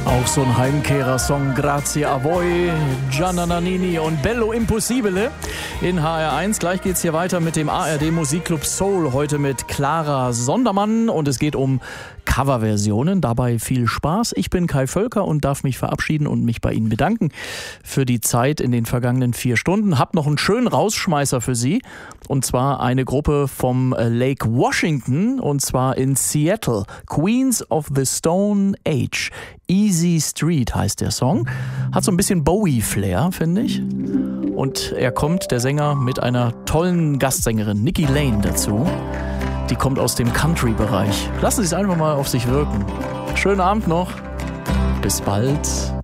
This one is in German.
Auch so ein Heimkehrer-Song, Grazie a voi, Gianna Nannini und Bello Impossibile in HR1. Gleich geht's hier weiter mit dem ARD Musikclub Soul, heute mit Clara Sondermann und es geht um Coverversionen. Dabei viel Spaß. Ich bin Kai Völker und darf mich verabschieden und mich bei Ihnen bedanken für die Zeit in den vergangenen 4 Stunden. Hab noch einen schönen Rausschmeißer für Sie und zwar eine Gruppe vom Lake Washington und zwar in Seattle. Queens of the Stone Age. Easy Street heißt der Song. Hat so ein bisschen Bowie-Flair, finde ich. Und er kommt, der Sänger, mit einer tollen Gastsängerin, Nikki Lane, dazu. Die kommt aus dem Country-Bereich. Lassen Sie es einfach mal auf sich wirken. Schönen Abend noch. Bis bald.